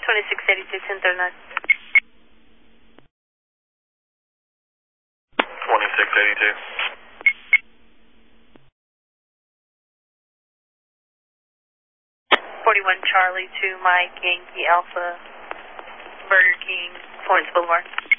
2682, 1039. 2682. 41 Charlie to Mike Yankee Alpha, Burger King, Florence Boulevard.